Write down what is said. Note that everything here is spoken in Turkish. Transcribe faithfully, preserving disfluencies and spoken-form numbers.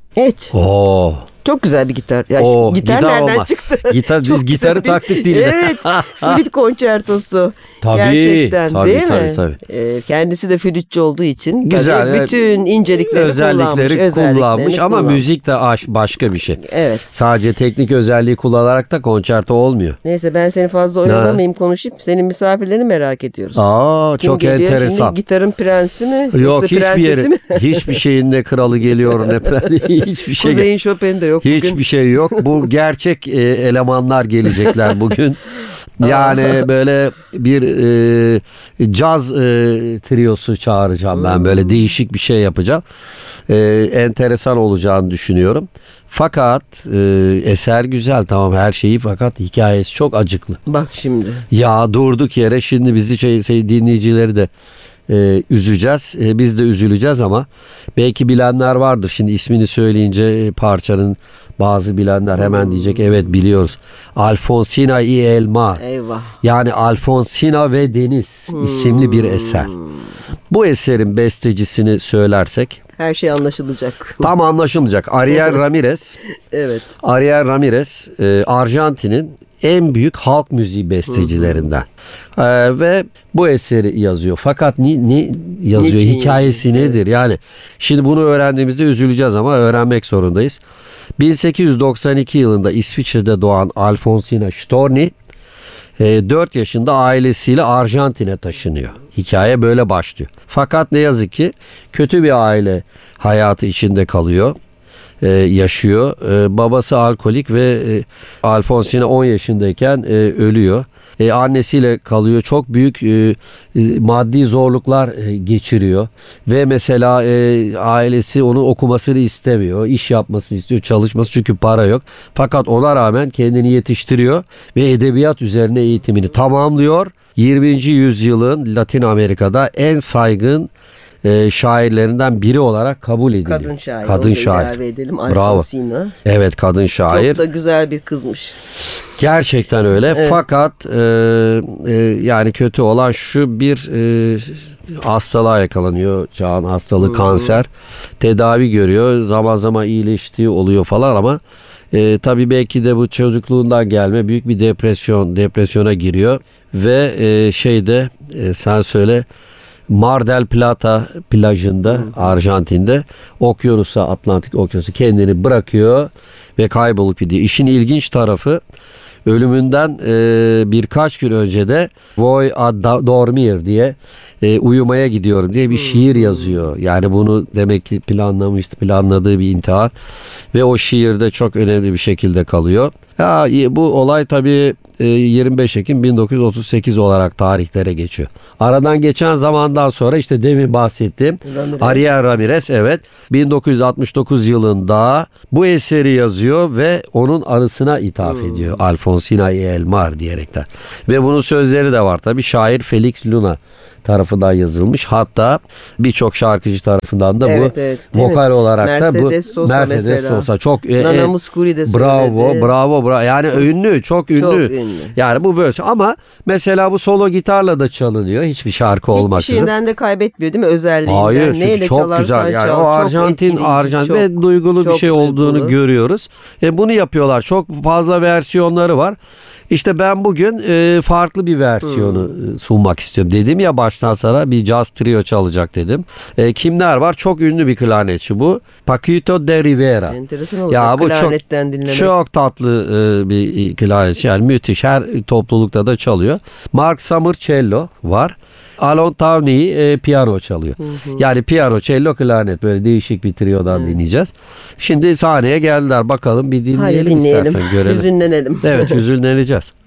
Hiç. Oo. Çok güzel bir gitar. Ya Oo, gitar, gitar nereden olmaz. çıktı? Gitar, Çok biz gitarı güzel bir- taktık dilde. Evet. Flüt konçertosu. Tabii, Gerçekten tabii, değil tabii, mi? tabii. Ee, kendisi de flütçü olduğu için Güzel, tabii bütün incelikleri özellikleri kullanmış. kullanmış ama kullanmış. müzik de aş- başka bir şey. Evet. Sadece teknik özelliği kullanarak da konçerto olmuyor. Neyse ben seni fazla oyalamayayım konuşayım. Senin misafirlerini merak ediyoruz. Aa, Kim çok geliyor? enteresan. Şimdi gitarın prensi mi? Yok, Yoksa hiçbir prensesi yeri, mi? hiçbir şeyin ne kralı geliyor ne prensesi, hiçbir şey. Kuzey'in Chopin'de yok bugün. Hiçbir şey yok. Bu gerçek e, elemanlar gelecekler bugün. Yani böyle bir e, caz e, triosu çağıracağım ben. Böyle değişik bir şey yapacağım. E, enteresan olacağını düşünüyorum. Fakat e, eser güzel, tamam, her şeyi, fakat hikayesi çok acıklı. Bak şimdi. Ya durduk yere şimdi bizi şey, şey, dinleyicileri de e, üzeceğiz. E, biz de üzüleceğiz ama belki bilenler vardır. Şimdi ismini söyleyince e, parçanın bazı bilenler hemen Hmm. diyecek evet biliyoruz. Alfonsina y el Mar. Eyvah. Yani Alfonsina ve Deniz isimli bir eser. Bu eserin bestecisini söylersek Her şey anlaşılacak. tam anlaşılmayacak. Ariel Ramirez. Evet. Ariel Ramirez e, Arjantin'in en büyük halk müziği bestecilerinden. E, ve bu eseri yazıyor. Fakat ni, ni yazıyor? Niçin Hikayesi yazıyor? nedir? Yani şimdi bunu öğrendiğimizde üzüleceğiz ama öğrenmek zorundayız. bin sekiz yüz doksan iki yılında İsviçre'de doğan Alfonsina Storni dört yaşında ailesiyle Arjantin'e taşınıyor. Hikaye böyle başlıyor. Fakat ne yazık ki kötü bir aile hayatı içinde kalıyor. Ee, yaşıyor. Ee, babası alkolik ve e, Alfonsina on yaşındayken e, ölüyor. E, annesiyle kalıyor. Çok büyük e, e, maddi zorluklar e, geçiriyor. Ve mesela e, ailesi onun okumasını istemiyor. İş yapmasını istiyor. Çalışması, çünkü para yok. Fakat ona rağmen kendini yetiştiriyor ve edebiyat üzerine eğitimini tamamlıyor. yirminci yüzyılın Latin Amerika'da en saygın e, şairlerinden biri olarak kabul ediliyor. Kadın şair. Kadın Onu da şair. ilave edelim. Bravo. Alfonsina. Evet, kadın şair. Çok da güzel bir kızmış. Gerçekten öyle. Evet. Fakat e, e, yani kötü olan şu, bir e, hastalığa yakalanıyor. Çağın hastalığı Hmm. kanser. Tedavi görüyor. Zaman zaman iyileştiği oluyor falan ama e, tabii belki de bu çocukluğundan gelme büyük bir depresyon, depresyona giriyor ve e, şeyde e, sen söyle, Mar del Plata plajında, Arjantin'de, okyanusa, Atlantik Okyanusu kendini bırakıyor ve kaybolup gidiyor. İşin ilginç tarafı, ölümünden e, birkaç gün önce de Voy a dormir diye e, uyumaya gidiyorum diye bir şiir yazıyor. Yani bunu demek ki planlamıştı, planladığı bir intihar ve o şiirde çok önemli bir şekilde kalıyor. Ya, bu olay tabii e, yirmi beş Ekim bin dokuz yüz otuz sekiz olarak tarihlere geçiyor. Aradan geçen zamandan sonra işte demin bahsettiğim Ramirez. Ariel Ramirez, evet, bin dokuz yüz altmış dokuz yılında bu eseri yazıyor ve onun anısına ithaf Hmm. ediyor. Alfonsina y el Mar diyerekten. Ve bunun sözleri de var tabii. Şair Felix Luna tarafından yazılmış. Hatta birçok şarkıcı tarafından da Evet, bu evet, değil vokal mi? olarak da bu Mercedes Sosa Mercedes mesela. Sosa çok e, Nana e, Muscuri de bravo, söyledi. bravo, bravo. Yani ünlü, çok ünlü. Çok ünlü. Yani bu böyle. Ama mesela bu solo gitarla da çalınıyor. Hiçbir şarkı Hiçbir olmaksızın. şeyinden de kaybetmiyor değil mi özelliğinden? Hayır, çünkü Neyle çok çalarsan güzel. Yani çal, o çok Arjantin, etkileyici, Arjantin çok- ve duygulu bir çok şey olduğunu duygulu. görüyoruz. E, bunu yapıyorlar. Çok fazla versiyonları var. İşte ben bugün e, farklı bir versiyonu Hmm. e, sunmak istiyorum. Dedim ya baştan sana bir jazz trio çalacak dedim. E, kimler var? Çok ünlü bir klarnetçi bu. Paquito de Rivera. Enteresan olacak Ya bu çok klarnetten dinlemek. çok tatlı e, bir klarnetçi. Yani müthiş. Her toplulukta da çalıyor. Mark Summer cello var. Alon Tavni e, piyano çalıyor. Hı hı. Yani piyano, cello, klarnet, böyle değişik bir triodan dinleyeceğiz. Şimdi sahneye geldiler. Bakalım bir Hadi dinleyelim, dinleyelim. istersen görelim. Hüzünlenelim. Evet, hüzünleneceğiz.